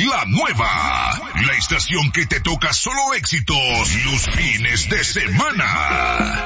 la nueva. La estación que te toca solo éxitos los fines de semana.